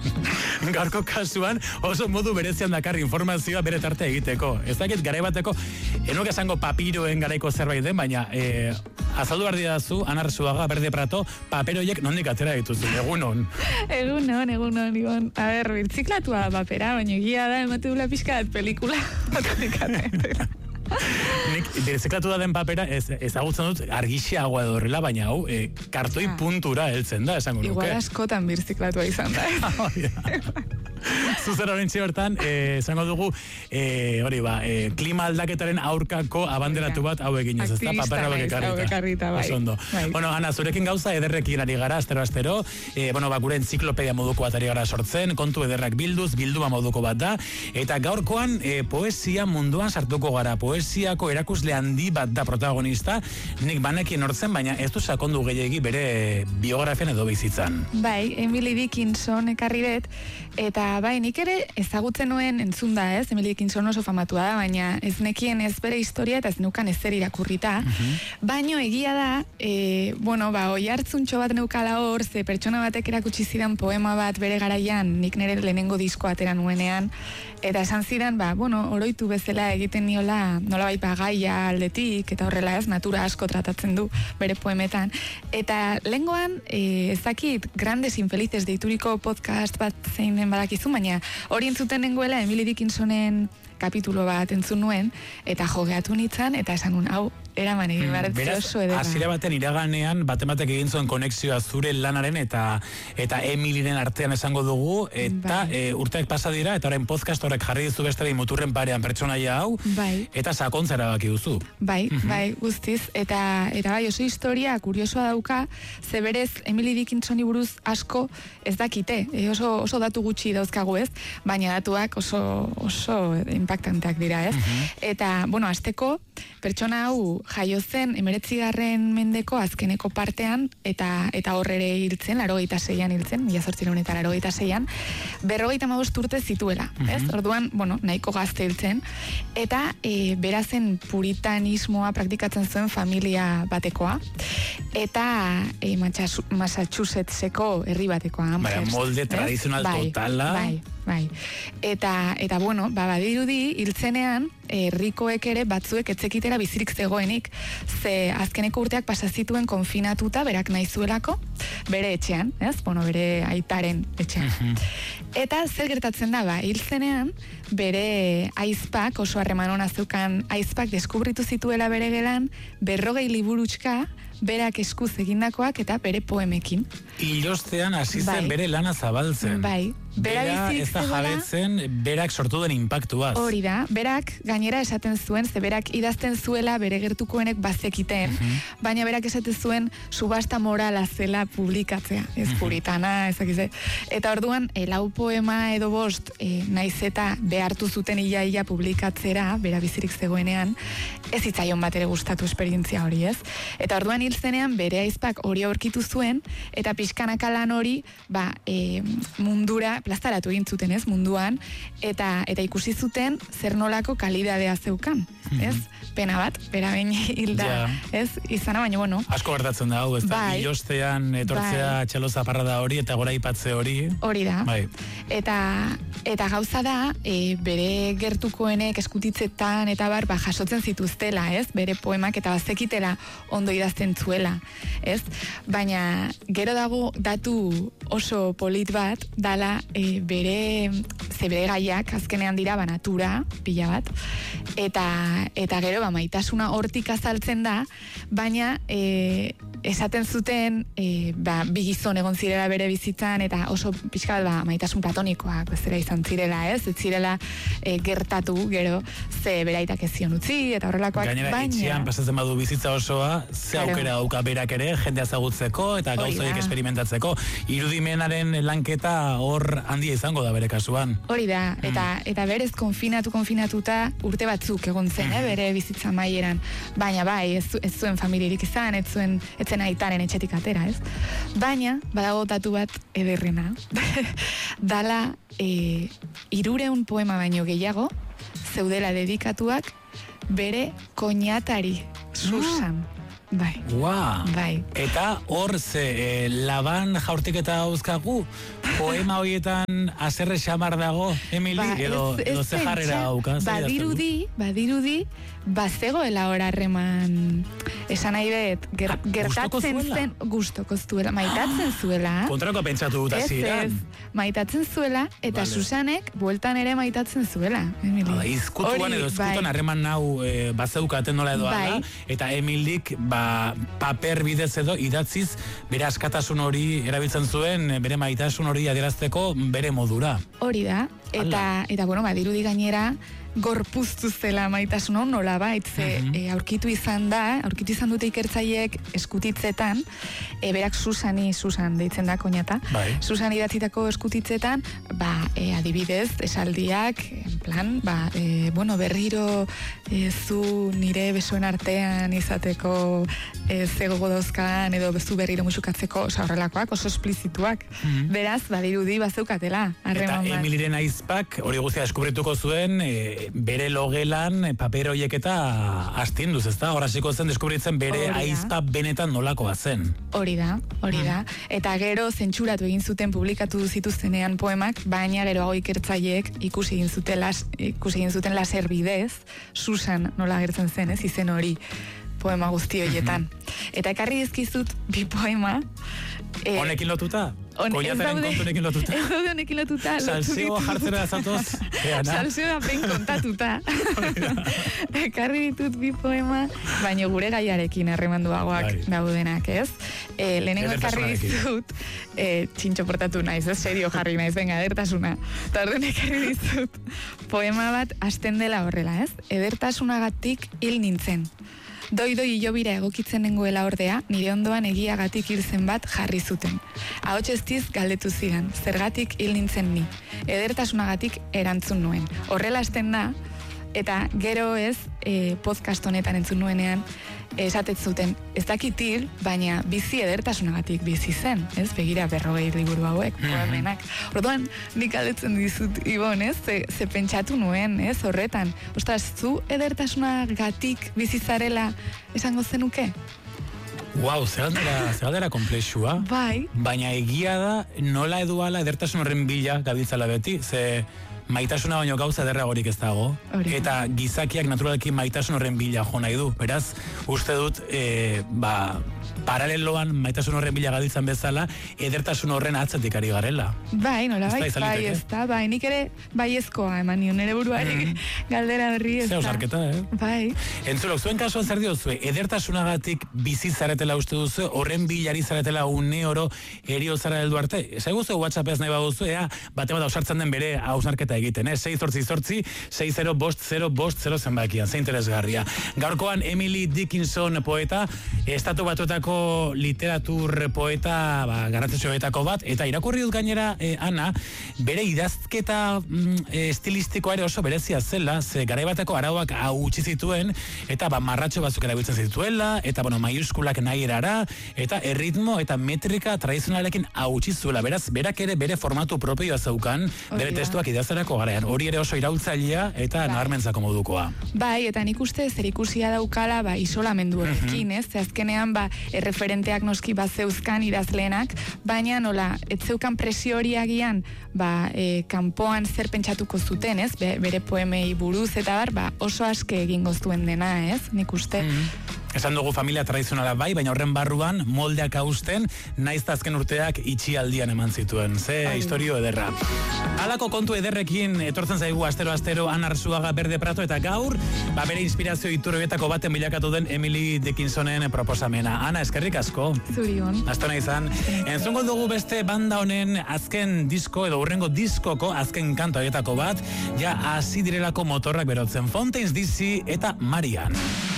Gaurko kasuan oso modu berezian dakar informazioa bere tarte egiteko. Ez dakit garai bateko, enok esango papiroen garaiko zerbait den, baina azaldu behar didazu, Ana Arzuaga, Berde Prato, paperoiek nondik atera dituzu, egunon. Egunon, Ibon. A ber, birtziklatua papera, baina egia da, emate dula pixka dat pelikula. Nik birtziklatu da den papera ezagutzen dut argixiagoa edo horrela, baina hau, kartoi puntura heltzen da, esango nuke. Igual askotan birtziklatua izan da. Zuzer horrentxe bertan, esango dugu, klima aldaketaren aurkako abanderatu bat hau eginez, ezta? Paperra hauek ekarrita. Osondo. Bueno, Ana, zurekin gauza ederrekin ari gara, astero, gure entziklopedia moduko bat ari gara sortzen, kontu ederrak bilduma moduko bat da, eta gaurkoan poesia munduan sartuko gara, poesiako erakusle handi bat da protagonista, nik banekien hortzen, baina ez du sakondu gehiegi bere biografian edo bizitzan. Bai, Emily Dickinson ekarri dut, eta bai, nik ere ezagutzen nuen entzun da, ez? Emily Dickinson oso famatua da, baina ez nekien ez bere historia eta ez neukan ezer irakurrita. Baino egia da, oi hartzuntxo bat neukala hor, ze pertsona batek erakutsi zidan poema bat bere garaian, nik nire lehenengo disko atera nuenean, eta esan zidan, oroitu bezala egiten niola, nolabait gaia aldetik, eta horrela ez, natura asko tratatzen du bere poemetan. Eta lehengoan, ez dakit, Grandes Infelices deituriko podcast bat zein den badakizu, baina hori entzuten nengoela Emily Dickinsonen kapitulo bat entzun nuen, eta jogeatu nintzen, eta esan nun, hau, eraman egin barretze oso edera. Hasiera baten iraganean, batek egin zuen konexioa zure lanaren eta Emilyren artean esango dugu, eta urteak pasa dira, eta orain podcast horrek jarri dizu beste behin muturren parean pertsonaia hau, eta sakontzara baki duzu. Bai, guztiz, eta bai, oso historia kuriosoa dauka, ze berez Emily Dickinsoni buruz asko ez dakite, oso datu gutxi dauzkagu ez, baina datuak oso impactanteak dira ez. Eta, azteko, pertsona hau jaio zen 19. mendeko azkeneko partean, eta horrere hiltzen, 86an hiltzen, 1886an, 55 urte zituela, ez? Orduan, nahiko gazte hiltzen, eta berazen puritanismoa praktikatzen zuen familia batekoa, eta Massachusettseko herri batekoa. Molde tradizional totala. Bai. Eta badirudi hiltzenean herrikoek ere batzuek etzekitera bizirik zegoenik, ze azkeneko urteak pasa zituen konfinatuta berak nahi zuelako, bere etxean, ez? Bere aitaren etxean. Eta zer gertatzen da, hiltzenean bere aizpak, oso harreman ona zeukan aizpak deskubritu zituela bere gelan 40 liburutxka berak eskuz egindakoak eta bere poemekin. Hilostean hasi zen bere lana zabaltzen. Bai. Bera ez da jabetzen berak sortu den impactuaz. Hori da, berak gainera esaten zuen, ze berak idazten zuela bere gertukoenek bazekiten, baina berak esaten zuen subasta morala zela publikatzea, ez puritana, ezakize. Eta orduan, 4 poema edo 5 naiz eta behartu zuten ia publikatzera, bera bizirik zegoenean, ez zitzaion bat ere gustatu esperientzia hori, ez? Eta orduan hiltzenean bere aizpak hori aurkitu zuen, eta pixkanaka lan hori, mundura plazaratu egin zuten, ez, munduan, eta ikusi zuten zer nolako kalidadea zeukan, ez? Pena bat, bera behin hilda, ez? Izana, baina, asko gertatzen da, hau, ez da, hilostean etortzea txalo zaparrada hori, eta gora ipatze hori. Hori da. Eta gauza da, bere gertukoenek eskutitzetan, eta jasotzen zituztela, ez? Bere poemak eta bazekitela ondo idazten zuela, ez? Baina, gero dago datu oso polit bat, dala bere gaiak azkenean dira natura, pila bat, eta gero maitasuna hortik azaltzen da, baina esaten zuten bi gizon egon zirela bere bizitzan, eta oso pixka bat maitasun platonikoak bezala izan zirela, ez zirela gertatu gero ze beraitak ez zion utzi, eta horrelakoak, gainera etxean pasatzen badu bizitza osoa, ze aukera dauka berak ere jendea ezagutzeko eta gauzoiek experimentatzeko, irudimenaren lanketa hor handia izango da bere kasuan. Hori da, eta berez konfinatuta urte batzuk egon zen, bere bizitza maieran, baina bai, ez zuen familiarik izan, ez zen aitaren etxetik atera, ez? Baina, badago datu bat ederrena, dala 300 poema baino gehiago, zeudela dedikatuak bere koñatari, Susan. bai. Bai. Eta hor laban jaurtiketa dauzkagu, poema horietan azerre xamar dago, Emili, edo ze jarrera hauka? Badirudi, bazegoela hor harreman, esan nahi bet, gertatzen zen, gustoko zuela, maitatzen zuela. Kontrako pentsatu dut aziran. Maitatzen zuela, eta Susanek bueltan ere maitatzen zuela, Emili. Izkutuan edo izkutuan harreman nau bazeukaten nola edo ala, eta Emilik paper bidez edo idatziz bere askatasun hori erabiltzen zuen, bere maitasun hori adierazteko bere modura. Hori da, eta bueno, badirudi gainera, gorpuztu zela maitasun hon, nola baitze, aurkitu izan dute ikertzaileek eskutitzetan, berak Susan deitzen da koñata, Susan idatzitako eskutitzetan, adibidez, esaldiak, en plan, bueno, berriro zu nire besoen artean izateko zego dozkan, edo zu berriro musukatzeko, horrelakoak, oso esplizituak. Beraz, badirudi bazeukatela, harreman bat. Eta Emiliren aizpak, hori guztia deskubrituko zuen, bere logelan paper horiek eta astinduz, ezta? Horasiko zen deskubritzen bere aizpa benetan nolakoa zen. Hori da. Eta gero zentsuratu egin zuten publikatu zituztenean poemak, baina gero ikertzaileek ikusi egin zuten laser bidez, Susan nola agertzen zen, ez izen hori poema guzti horietan. Eta ekarri dizkizut bi poema. Honekin lotuta? Koñataren kontunekin lotuta? Ez daude honekin lotuta. Salseo jartzera zatoz? Salseo da pen kontatuta. Ekarri ditut bi poema, baina gure gaiarekin harremanduagoak daudenak, ez? Lehenengo ekarri ditut, txintxo portatu naiz, ez? Serio jarri naiz, venga, edertasuna. Eta orden ekarri ditut, poema bat hasten dela horrela, ez? Edertasunagatik hil nintzen. Doi hilobira egokitzen nengoela ordea, nire ondoan egiagatik hil zen bat jarri zuten. Ahots eztiz galdetu zidan, zergatik hil nintzen ni. Edertasunagatik erantzun nuen. Horrela hasten da, eta gero ez, podcast honetan entzun nuenean, esatet zuten, ez dakit hil, baina bizi edertasunagatik bizi zen, ez? Begira 40 liburu hauek, poemenak. Orduan, nik galdetzen dizut, Ibon, ez? Ze pentsatu nuen, ez? Horretan, ostras, zu edertasunagatik bizi zarela esango zenuke? Wow, zeraldera komplexua. Bai. Baina egia da, nola eduala edertasun horren bila gabiltzala beti, ze maitasuna baino gauza ederragorik ez dago. Eta gizakiak naturalki maitasun horren bila jo nahi du. Beraz, uste dut, paraleloan maitasun horren bila gabiltzan bezala, edertasun horren atzetik ari garela. Bai, nola bai, nik ere baiezkoa eman nion ere buruari galdera horri ez da. Zeu zarketa, Bai. Entzulok, zuen kasuan zer diozue, edertasunagatik bizi zaretela uste duzu, horren bilari zaretela une oro erio zara heldu arte. Zaigu zeu WhatsApp-ez nahi baduzu, bate bat ausartzen den bere hausnarketa egiten, 6-8-6-6-0-5-0 zenbakian, ze interesgarria. Gaurkoan Emily Dickinson poeta, Estatu Batuetako literatur poeta garrantzitsuetako bat, eta irakurri dut gainera, Ana, bere idazketa estilistikoa ere oso berezia zela, ze garaibateko arauak hautsi zituen, eta marratxo batzuk erabiltzen zituela, eta maiuskulak nahi erara, eta erritmo eta metrika tradizionalekin hautsi zuela. Beraz, berak ere bere formatu propioa zeukan, bere testuak idazterako garaian. Hori ere oso iraultzailea eta nabarmentzako modukoa. Bai, eta nik uste zer ikusia daukala isolamendu horrekin, ez? Azkenean erreferenteak noski zeuzkan idazleenak, baina nola, ez zeukan presio hori agian kanpoan zer pentsatuko zuten, ez? Bere poemei buruz eta oso aske egingo zuen dena, ez? Nik uste. Esan dugu familia tradizionala bai, baina horren barruan moldeak hausten, naizta azken urteak itxialdian eman zituen. Ze historio ederra. Halako kontu ederrekin etortzen zaigu astero Ana Arzuaga Berde Prato, eta gaur, bere inspirazio iturrietako baten bilakatu den Emily Dickinsonen proposamena. Ana, eskerrik asko. Zurion. Astona izan. Entzungo dugu beste banda honen azken disko, edo hurrengo diskoko azken kanto haietako bat, ja hasi direlako motorrak berotzen. Fontaines DC eta Marian.